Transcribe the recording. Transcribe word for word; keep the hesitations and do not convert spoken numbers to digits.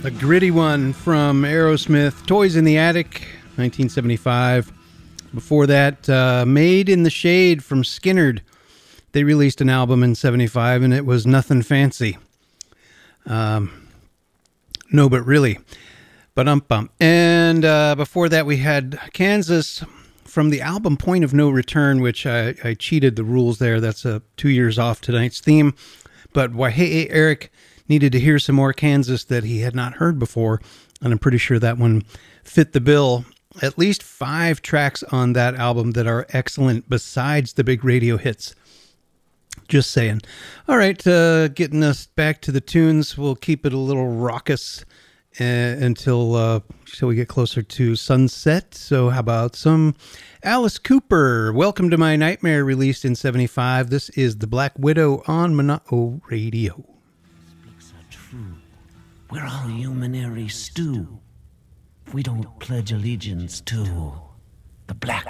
A gritty one from Aerosmith, Toys in the Attic, nineteen seventy-five. Before that, uh, Made in the Shade from Skynyrd. They released an album in seventy-five, and it was nothing fancy. Um, no, but really. Ba-dum-bum. And uh, before that, we had Kansas from the album Point of No Return, which I, I cheated the rules there. That's a two years off tonight's theme. But why, hey, Eric needed to hear some more Kansas that he had not heard before, and I'm pretty sure that one fit the bill. At least five tracks on that album that are excellent besides the big radio hits. Just saying. All right, uh, getting us back to the tunes. We'll keep it a little raucous uh, until, uh, until we get closer to sunset. So how about some Alice Cooper? Welcome to My Nightmare, released in seventy-five. This is The Black Widow on Monao Radio. We're all humanary stew. We don't pledge allegiance to the Black